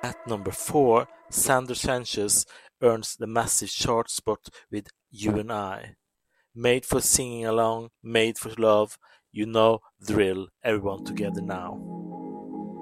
At number 4, Sandro Sanchez earns the massive chart spot with You and I. Made for singing along, made for love, you know the drill, everyone together now.